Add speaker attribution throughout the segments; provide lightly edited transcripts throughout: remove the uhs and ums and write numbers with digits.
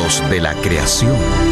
Speaker 1: Momentos de la creación.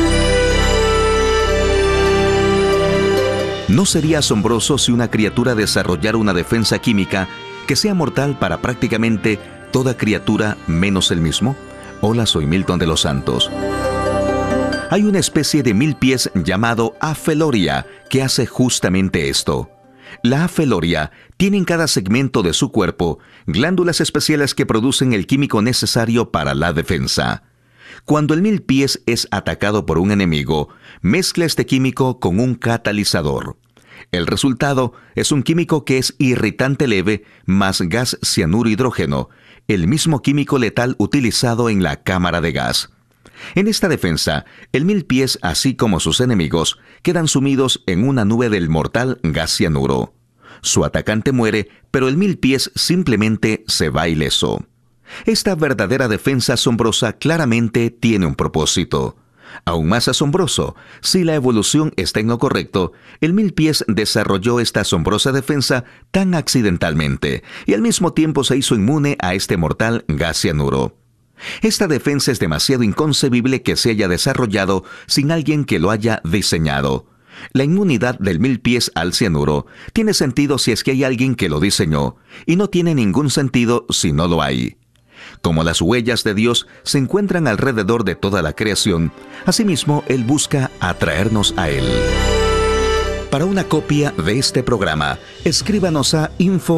Speaker 1: ¿No sería asombroso si una criatura desarrollara una defensa química que sea mortal para prácticamente toda criatura menos él mismo? Hola, soy Milton de los Santos. Hay una especie de milpies llamado Apheloria que hace justamente esto. La Apheloria tiene en cada segmento de su cuerpo glándulas especiales que producen el químico necesario para la defensa. Cuando el milpies es atacado por un enemigo, mezcla este químico con un catalizador. El resultado es un químico que es irritante leve más gas cianuro hidrógeno, el mismo químico letal utilizado en la cámara de gas. En esta defensa, el milpies, así como sus enemigos, quedan sumidos en una nube del mortal gas cianuro. Su atacante muere, pero el milpies simplemente se va ileso. Esta verdadera defensa asombrosa claramente tiene un propósito. Aún más asombroso, si la evolución está en lo correcto, el milpies desarrolló esta asombrosa defensa tan accidentalmente y al mismo tiempo se hizo inmune a este mortal gas cianuro. Esta defensa es demasiado inconcebible que se haya desarrollado sin alguien que lo haya diseñado. La inmunidad del milpies al cianuro tiene sentido si es que hay alguien que lo diseñó, y no tiene ningún sentido si no lo hay. Como las huellas de Dios se encuentran alrededor de toda la creación, asimismo Él busca atraernos a Él. Para una copia de este programa, escríbanos a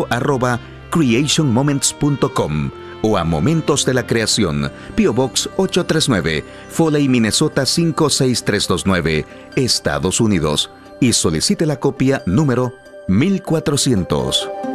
Speaker 1: info@creationmoments.com o a Momentos de la Creación, P.O. Box 839, Foley, Minnesota 56329, Estados Unidos, y solicite la copia número 1400.